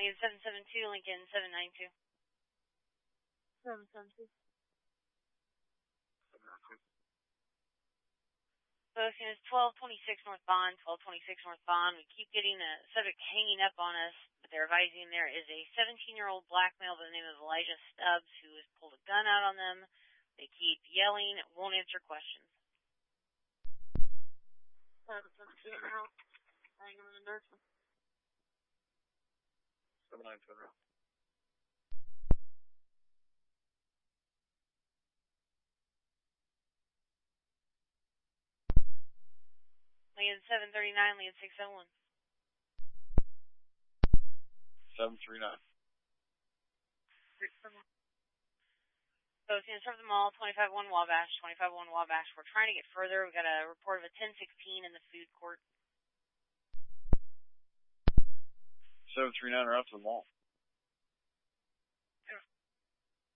Lincoln 772, Lincoln 792. 772. Both units 1226 North Bond, 1226 North Bond. We keep getting a subject hanging up on us, but they're advising there is a 17-year-old black male by the name of Elijah Stubbs who has pulled a gun out on them. They keep yelling, won't answer questions. 778 now. Hanging in the nurse. 792 now. Lincoln 739, Lincoln 601. 739. Both units from the mall, 251 Wabash, 251 Wabash. We're trying to get further. We've got a report of a 1016 in the food court. 739 are out to the mall.